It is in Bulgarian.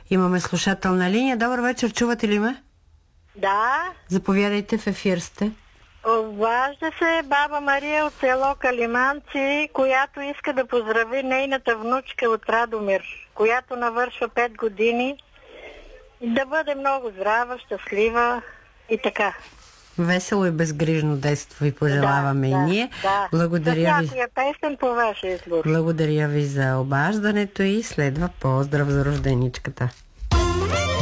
Имаме слушател на линия. Добър вечер, чувате ли ме? Да. Заповядайте, в ефир сте. Обажда се баба Мария от село Калиманци, която иска да поздрави нейната внучка от Радомир, която навършва 5 години. Да бъде много здрава, щастлива и така. Весело и безгрижно детство ви пожелаваме и ние. Да. Благодаря ви. Някоя песен по ваш избор. Благодаря ви за обаждането и следва поздрав за рожденичката.